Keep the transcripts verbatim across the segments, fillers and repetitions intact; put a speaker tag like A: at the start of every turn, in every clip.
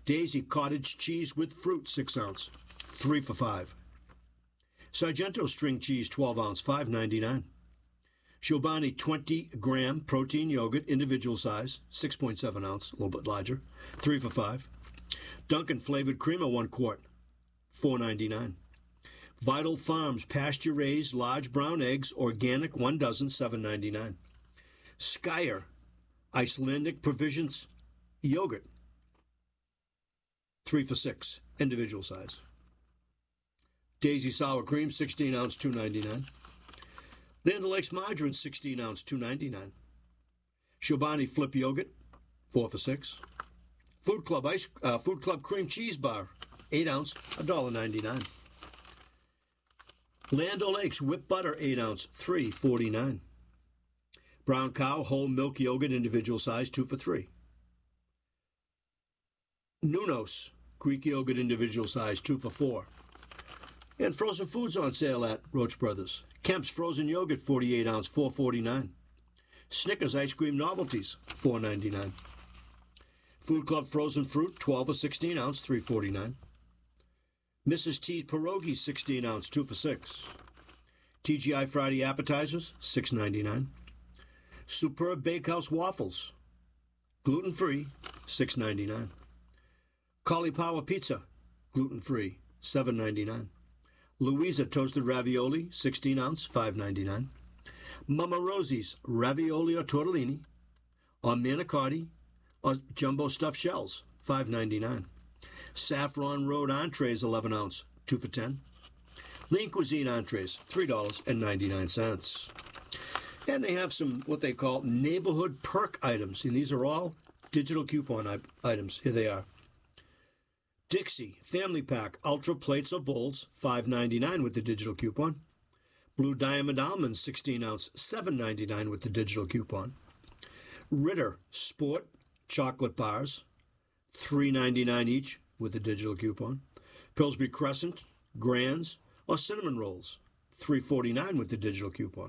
A: Daisy cottage cheese with fruit, six ounce, three for five. Sargento string cheese, twelve ounce, five ninety-nine. Chobani twenty gram protein yogurt, individual size, six point seven ounce, a little bit larger, three for five. Dunkin' flavored creamer, one quart, four ninety-nine. Vital Farms pasture raised large brown eggs, organic, one dozen, seven ninety-nine. Skyer Icelandic provisions yogurt, three for six, individual size. Daisy sour cream, sixteen ounce, two ninety-nine. Land O'Lakes margarine, sixteen ounce, two ninety-nine. Chobani flip yogurt, four for six. Food Club ice, uh, Food Club cream cheese bar, eight ounce, one ninety-nine. Land O'Lakes whipped butter, eight ounce, three forty-nine. Brown Cow whole milk yogurt, individual size, two for three. Nunos Greek yogurt, individual size, two for four. And frozen foods on sale at Roach Brothers. Kemp's frozen yogurt, forty-eight ounce, four forty-nine. Snickers ice cream novelties, four ninety-nine. Food Club frozen fruit, twelve or sixteen ounce, three forty-nine. Missus T's pierogies, sixteen ounce, two for six. T G I Friday appetizers, six ninety-nine. Superb Bakehouse waffles, gluten-free, six ninety-nine. Cauliflower pizza, gluten-free, seven ninety-nine. Louisa toasted ravioli, sixteen ounce, five ninety-nine. Mama Rosie's ravioli or tortellini, or manicotti, or jumbo stuffed shells, five ninety-nine. Saffron Road entrees, eleven ounce, two for ten. Lean Cuisine entrees, three ninety-nine. And they have some, what they call, neighborhood perk items. And these are all digital coupon items. Here they are. Dixie Family Pack Ultra Plates or Bowls, five ninety-nine with the digital coupon. Blue Diamond Almonds, sixteen ounce, seven ninety-nine with the digital coupon. Ritter Sport Chocolate Bars, three ninety-nine each with the digital coupon. Pillsbury Crescent, Grands, or Cinnamon Rolls, three forty-nine with the digital coupon.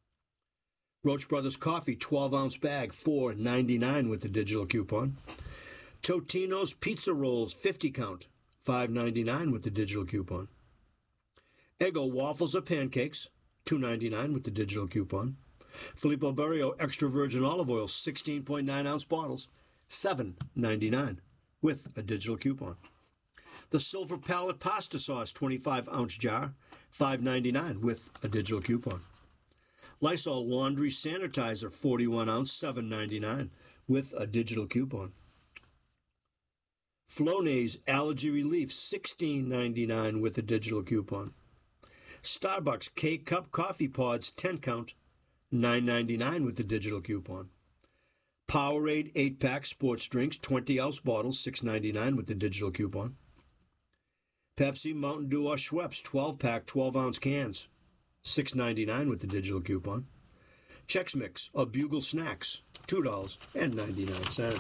A: Roach Brothers Coffee, twelve ounce bag, four ninety-nine with the digital coupon. Totino's Pizza Rolls, fifty count, five ninety-nine with the digital coupon. Eggo Waffles or Pancakes, two ninety-nine with the digital coupon. Filippo Berio Extra Virgin Olive Oil, sixteen point nine ounce bottles, seven ninety-nine with a digital coupon. The Silver Palette Pasta Sauce, twenty-five ounce jar, five ninety-nine with a digital coupon. Lysol Laundry Sanitizer, forty-one ounce, seven ninety-nine with a digital coupon. Flonase Allergy Relief, sixteen ninety-nine with a digital coupon. Starbucks K-Cup Coffee Pods, ten count, nine ninety-nine with the digital coupon. Powerade eight pack Sports Drinks, twenty ounce bottles, six ninety-nine with the digital coupon. Pepsi, Mountain Dew, or Schweppes twelve pack, twelve ounce cans, six ninety-nine with the digital coupon. Chex Mix or Bugle Snacks, two ninety-nine.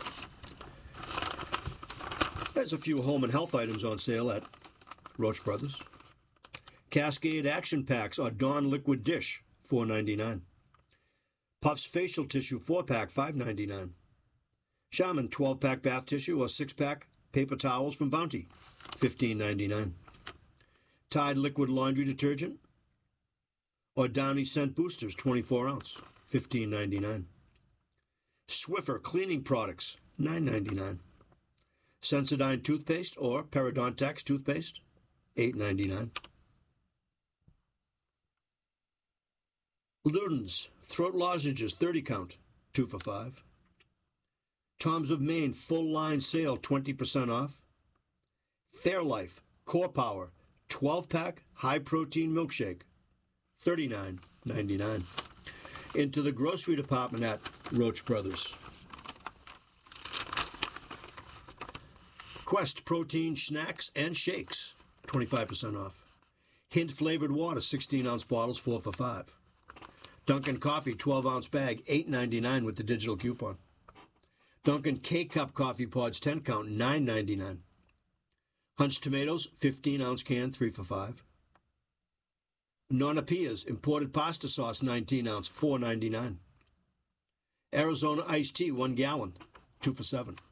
A: There's a few home and health items on sale at Roach Brothers. Cascade Action Packs or Dawn Liquid Dish, four ninety-nine. Puffs Facial Tissue four pack, five ninety-nine. Shaman twelve pack Bath Tissue or six pack Paper Towels from Bounty, fifteen ninety-nine. Tide Liquid Laundry Detergent or Downy Scent Boosters, twenty-four ounce, fifteen ninety-nine. Swiffer Cleaning Products, nine ninety-nine. Sensodyne Toothpaste or Parodontax Toothpaste, eight ninety-nine. Luden's Throat Lozenges, thirty count, two for five. Tom's of Maine Full Line Sale, twenty percent off. Fairlife Core Power, twelve pack High Protein Milkshake, thirty-nine ninety-nine. Into the grocery department at Roach Brothers. Quest Protein Snacks and Shakes, twenty-five percent off. Hint Flavored Water, sixteen ounce bottles, four for five. Dunkin' Coffee, twelve ounce bag, eight ninety-nine with the digital coupon. Dunkin' K-Cup Coffee Pods, ten count, nine ninety-nine. Hunch Tomatoes, fifteen ounce can, three for five. Nonna Pia's Imported Pasta Sauce, nineteen ounce, four ninety-nine. Arizona Iced Tea, one gallon, two for seven.